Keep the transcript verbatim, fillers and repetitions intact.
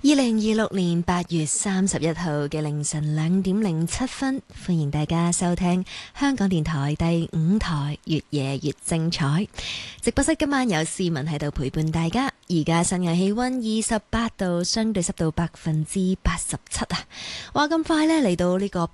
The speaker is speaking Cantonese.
二零二六年八月三十一號嘅凌晨兩點零七分，歡迎大家收聽香港電台第五台越夜越精彩直播室。今晚有市民喺度陪伴大家。而家室外氣溫二十八度，相對濕度百分之八十七啊！話咁快呢，嚟到呢個